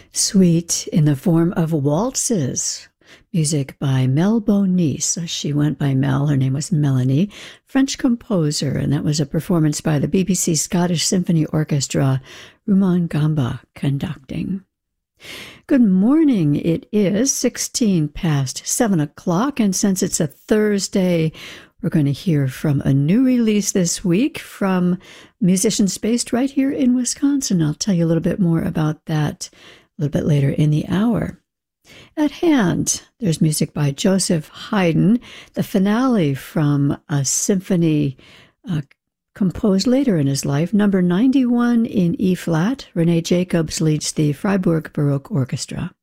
Suite in the form of waltzes. Music by Mel Bonis. She went by Mel. Her name was Melanie. French composer, and that was a performance by the BBC Scottish Symphony Orchestra, Rumon Gamba conducting. Good morning. It is 16 past 7 o'clock, and since it's a Thursday, we're going to hear from a new release this week from musicians based right here in Wisconsin. I'll tell you a little bit more about that a little bit later in the hour. At hand, there's music by Joseph Haydn, the finale from a symphony composed later in his life, number 91 in E-flat. Renee Jacobs leads the Freiburg Baroque Orchestra.